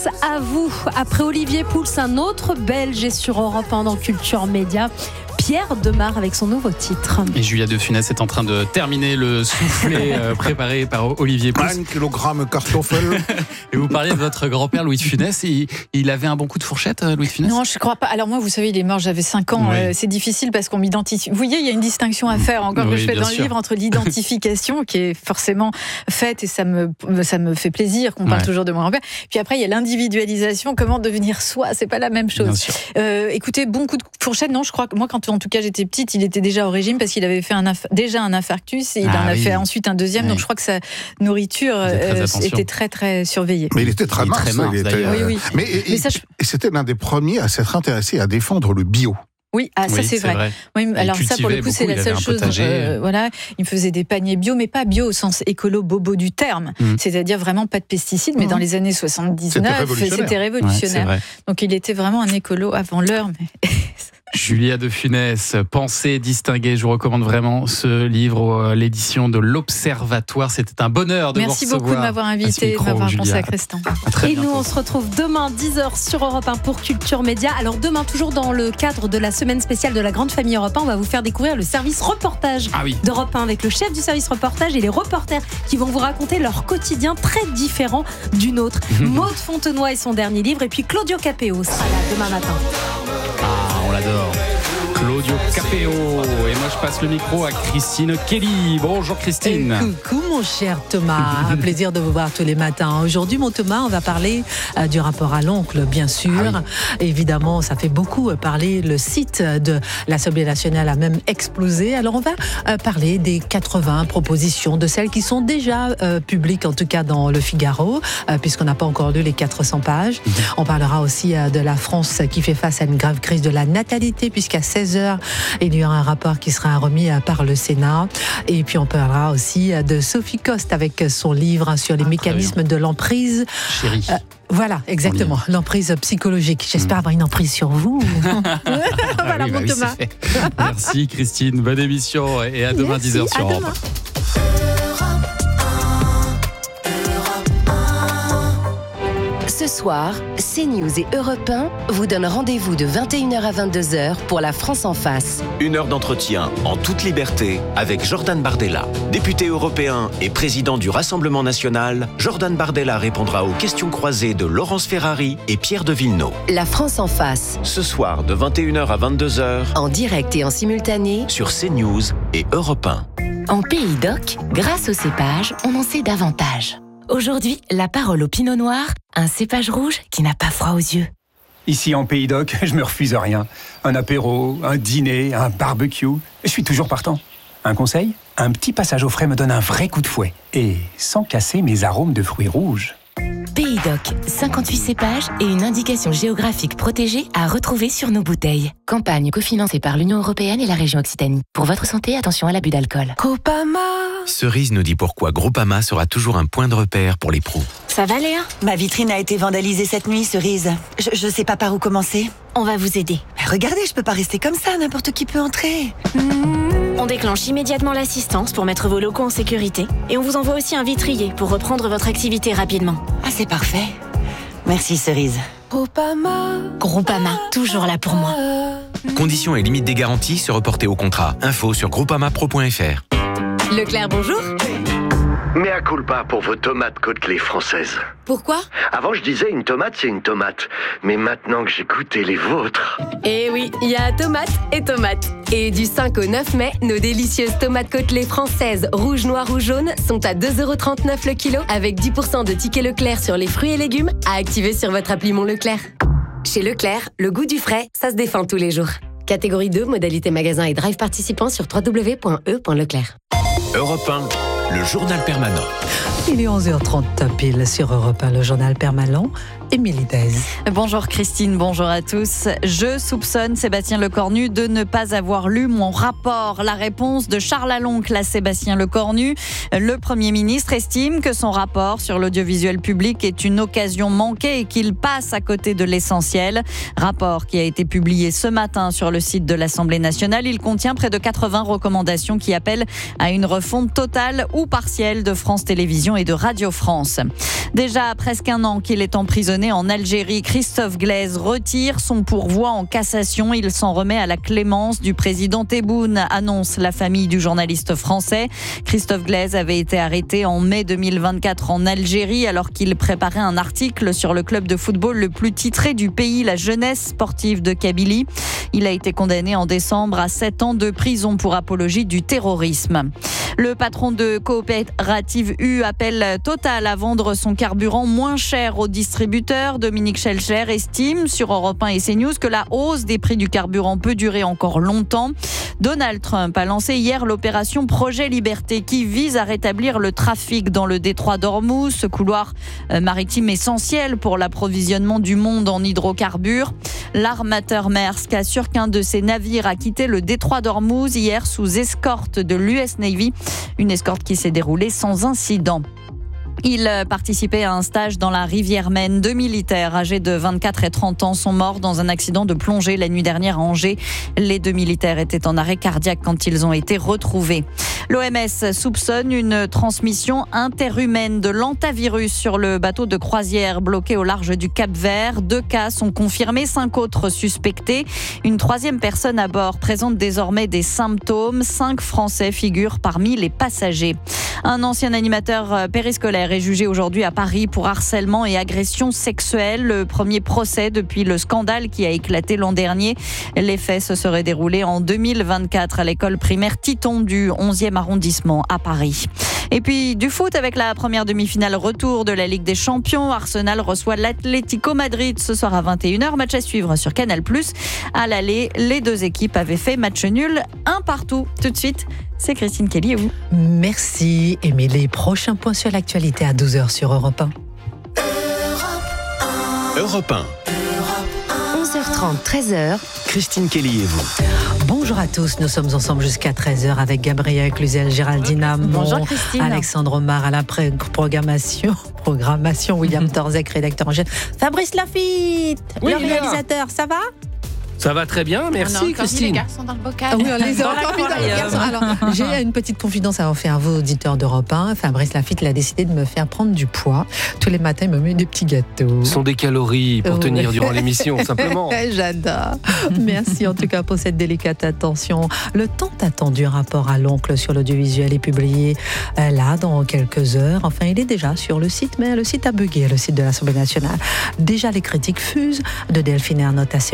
Grâce à vous, après Olivier Pouls, un autre Belge est sur Europe 1 dans Culture Média. Pierre Demar avec son nouveau titre. Et Julia de Funès est en train de terminer le soufflé préparé par Olivier Pouls. 1 kilogramme kartoffel. Et vous parliez de votre grand-père Louis de Funès. Il avait un bon coup de fourchette, Louis de Funès ? Non, je ne crois pas. Alors moi, vous savez, il est mort, j'avais 5 ans. Oui. C'est difficile parce qu'on m'identifie. Vous voyez, il y a une distinction à faire encore que je fais dans le livre entre l'identification qui est forcément faite et ça me fait plaisir qu'on parle toujours de mon grand-père. Puis après, il y a l'individualisation, comment devenir soi. C'est pas la même chose. Écoutez, bon coup de fourchette, non, je crois que moi, quand en tout cas j'étais petite, il était déjà au régime parce qu'il avait fait déjà un infarctus et il en a fait ensuite un deuxième. Donc je crois que sa nourriture était très très surveillée. Mais il était très mince. Oui. Mais c'était l'un des premiers à s'être intéressé à défendre le bio. Oui, ça c'est vrai. Oui, alors ça pour le coup c'est la seule chose. Il me faisait des paniers bio, mais pas bio au sens écolo bobo du terme. C'est-à-dire vraiment pas de pesticides, mais dans les années 79, c'était révolutionnaire. Ouais, donc il était vraiment un écolo avant l'heure. Mais... Julia de Funès, Pensée distinguée. Je vous recommande vraiment ce livre, l'édition de l'Observatoire. C'était un bonheur de vous recevoir. Merci beaucoup de m'avoir invité, de m'avoir consacré ce temps. Et nous, on se retrouve demain 10h sur Europe 1 pour Culture Média. Alors demain, toujours dans le cadre de la semaine spéciale de la Grande Famille Europe 1, on va vous faire découvrir le service reportage d'Europe 1 avec le chef du service reportage et les reporters qui vont vous raconter leur quotidien très différent du nôtre. Maude Fontenoy et son dernier livre, et puis Claudio Capéo sera là demain matin. On l'adore. Claudio Capéo. Et moi, je passe le micro à Christine Kelly. Bonjour Christine. Coucou mon cher Thomas. Un plaisir de vous voir tous les matins. Aujourd'hui, mon Thomas, on va parler du rapport à l'oncle, bien sûr. Évidemment, ça fait beaucoup parler. Le site de l'Assemblée nationale a même explosé. Alors, on va parler des 80 propositions, de celles qui sont déjà publiques, en tout cas dans le Figaro, puisqu'on n'a pas encore lu les 400 pages. On parlera aussi de la France qui fait face à une grave crise de la natalité, puisqu'à 16h, il y aura un rapport qui sera remis par le Sénat. Et puis on parlera aussi de Sophie Coste avec son livre sur les mécanismes de l'emprise. Chérie. Voilà, exactement, l'emprise psychologique. J'espère avoir une emprise sur vous. Voilà, mon Thomas. Merci Christine, bonne émission et à demain 10h sur Europe 1. Ce soir, CNews et Europe 1 vous donnent rendez-vous de 21h à 22h pour La France en face. 1 heure d'entretien en toute liberté avec Jordan Bardella. Député européen et président du Rassemblement national, Jordan Bardella répondra aux questions croisées de Laurence Ferrari et Pierre de Villeneuve. La France en face. Ce soir de 21h à 22h. En direct et en simultané. Sur CNews et Europe 1. En Pays d'Oc, grâce au cépage, on en sait davantage. Aujourd'hui, la parole au Pinot Noir, un cépage rouge qui n'a pas froid aux yeux. Ici en Pays d'Oc, je me refuse rien. Un apéro, un dîner, un barbecue, je suis toujours partant. Un conseil ? Un petit passage au frais me donne un vrai coup de fouet. Et sans casser mes arômes de fruits rouges. Pays d'Oc, 58 cépages et une indication géographique protégée à retrouver sur nos bouteilles. Campagne cofinancée par l'Union européenne et la région Occitanie. Pour votre santé, attention à l'abus d'alcool. Groupama. Cerise nous dit pourquoi Groupama sera toujours un point de repère pour les pros. Ça va Léa ? Ma vitrine a été vandalisée cette nuit, Cerise. Je sais pas par où commencer. On va vous aider. Regardez, je peux pas rester comme ça, n'importe qui peut entrer. On déclenche immédiatement l'assistance pour mettre vos locaux en sécurité. Et on vous envoie aussi un vitrier pour reprendre votre activité rapidement. Ah, c'est parfait. Merci Cerise. Groupama, toujours là pour moi. Conditions et limites des garanties se reporter au contrat. Info sur groupamapro.fr. Leclerc, bonjour. Mea culpa pour vos tomates côtelées françaises. Pourquoi ? Avant, je disais une tomate, c'est une tomate. Mais maintenant que j'ai goûté les vôtres... Eh oui, il y a tomates et tomates. Et du 5 au 9 mai, nos délicieuses tomates côtelées françaises, rouge, noir ou jaune, sont à 2,39€ le kilo, avec 10% de tickets Leclerc sur les fruits et légumes à activer sur votre appli Mon Leclerc. Chez Leclerc, le goût du frais, ça se défend tous les jours. Catégorie 2, modalité magasin et drive participant sur www.e.leclerc. Europe 1, le journal permanent. Il est 11h30 pile sur Europe 1, le journal permanent. Émilie Dez. Bonjour Christine, bonjour à tous. Je soupçonne Sébastien Lecornu de ne pas avoir lu mon rapport. La réponse de Charles Laloncle à Sébastien Lecornu. Le Premier ministre estime que son rapport sur l'audiovisuel public est une occasion manquée et qu'il passe à côté de l'essentiel. Rapport qui a été publié ce matin sur le site de l'Assemblée nationale. Il contient près de 80 recommandations qui appellent à une refonte totale ou ou partielle de France Télévisions et de Radio France. Déjà presque un an qu'il est emprisonné en Algérie, Christophe Glaise retire son pourvoi en cassation. Il s'en remet à la clémence du président Tebboune, annonce la famille du journaliste français. Christophe Glaise avait été arrêté en mai 2024 en Algérie alors qu'il préparait un article sur le club de football le plus titré du pays, la Jeunesse sportive de Kabylie. Il a été condamné en décembre à 7 ans de prison pour apologie du terrorisme. Le patron de Coopérative U appelle Total à vendre son carburant moins cher aux distributeurs. Dominique Schelcher estime sur Europe 1 et CNews que la hausse des prix du carburant peut durer encore longtemps. Donald Trump a lancé hier l'opération Projet Liberté qui vise à rétablir le trafic dans le détroit d'Ormuz, ce couloir maritime essentiel pour l'approvisionnement du monde en hydrocarbures. L'armateur Maersk assure qu'un de ses navires a quitté le détroit d'Ormuz hier sous escorte de l'US Navy, une escorte qui s'est déroulée sans incident. Il participait à un stage dans la rivière Maine. 2 militaires âgés de 24 et 30 ans sont morts dans un accident de plongée la nuit dernière à Angers. Les 2 militaires étaient en arrêt cardiaque quand ils ont été retrouvés. L'OMS soupçonne une transmission interhumaine de l'hantavirus sur le bateau de croisière bloqué au large du Cap-Vert. 2 cas sont confirmés, 5 autres suspectés. Une 3e personne à bord présente désormais des symptômes. 5 Français figurent parmi les passagers. Un ancien animateur périscolaire est jugé aujourd'hui à Paris pour harcèlement et agression sexuelle. Le premier procès depuis le scandale qui a éclaté l'an dernier. Les faits se seraient déroulés en 2024 à l'école primaire Titon du 11e arrondissement à Paris. Et puis du foot avec la première demi-finale retour de la Ligue des Champions. Arsenal reçoit l'Atlético Madrid ce soir à 21h. Match à suivre sur Canal+. À l'aller, les 2 équipes avaient fait match nul, 1-1. Tout de suite, c'est Christine Kelly et vous. Merci, Émilie. Les prochains points sur l'actualité à 12h sur Europe 1. Europe 1. 11h30, 13h. Christine Kelly et vous. Bonjour à tous, nous sommes ensemble jusqu'à 13h avec Gabriel Cluzel, Géraldine Amont, bonjour Christine. Alexandre Omar à la programmation, William Torzek, rédacteur en chef, Fabrice Lafitte, le réalisateur, ça va ? Ça va très bien, merci Christine. Les garçons dans le bocal. Oui, on les a encore mis dans les garçons. Alors, j'ai une petite confidence à en faire à vos auditeurs d'Europe 1. Fabrice Lafitte, il a décidé de me faire prendre du poids. Tous les matins, il me met des petits gâteaux. Ce sont des calories pour tenir durant l'émission, simplement. J'adore. Merci en tout cas pour cette délicate attention. Le tant attendu rapport à l'oncle sur l'audiovisuel est publié là, dans quelques heures. Enfin, il est déjà sur le site, mais le site a bugué, le site de l'Assemblée nationale. Déjà, les critiques fusent de Delphine Ernotte à